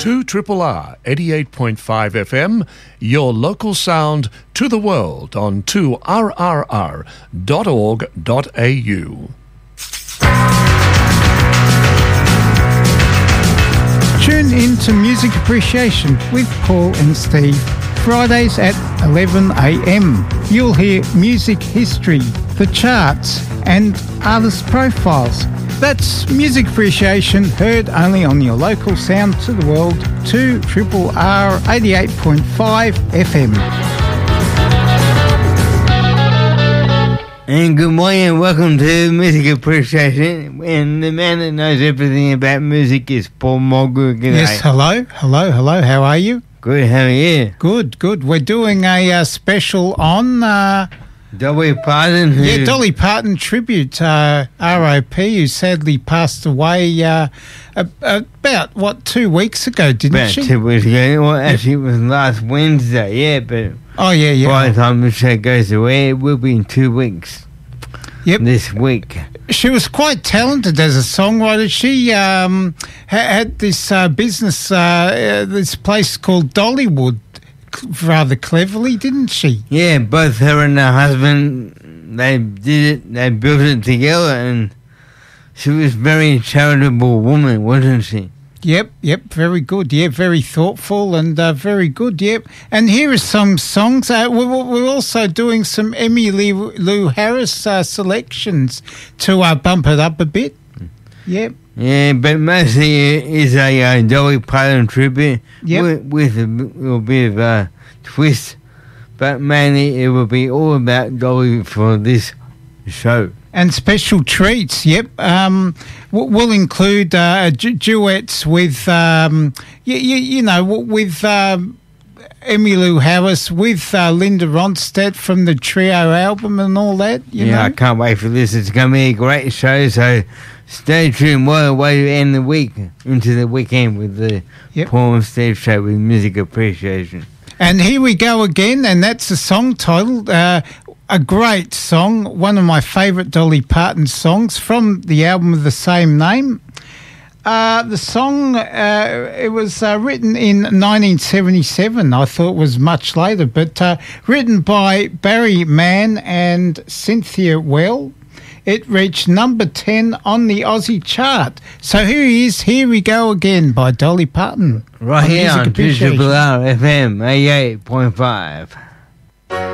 2RRR 88.5 FM, your local sound to the world on 2rrr.org.au. Tune in to Music Appreciation with Paul and Steve, Fridays at 11 a.m. You'll hear music history, the charts and artist profiles. That's Music Appreciation, heard only on your local sound to the world, 2RRR 88.5 FM. And good morning and welcome to Music Appreciation. And the man that knows everything about music is Paul Mulgrew. Yes, hello. How are you? Good, how are you? Good. We're doing a special on... Dolly Parton. Dolly Parton tribute, RIP, who sadly passed away about, 2 weeks ago, didn't she? About 2 weeks ago. Well, actually, it was last Wednesday, yeah, but... Oh, yeah. By the time the show goes away, it will be in 2 weeks. Yep. This week. She was quite talented as a songwriter. She had this business, this place called Dollywood, rather cleverly, didn't she? Yeah, both her and her husband, they did it, they built it together, and she was a very charitable woman, wasn't she? Yep, very good. Yeah, very thoughtful and very good, yep. And here are some songs. We're also doing some Emmylou Lou Harris selections to bump it up a bit. Yep. Yeah, but mostly is a Dolly Parton tribute with a little bit of a twist. But mainly it will be all about Dolly for this show. And special treats, yep. We'll include duets with, with Emmylou Harris, with Linda Ronstadt from the Trio album and all that, you know. I can't wait for this. It's going to be a great show, so stay tuned. What a way to end the week, into the weekend with the Paul and Steve show with Music Appreciation. And here we go again, and that's the song title, a great song, one of my favourite Dolly Parton songs from the album of the same name. The song, it was written in 1977. I thought it was much later, but written by Barry Mann and Cynthia Well. It reached number 10 on the Aussie chart. So here we go again by Dolly Parton. Right here on 2RRR FM 88.5.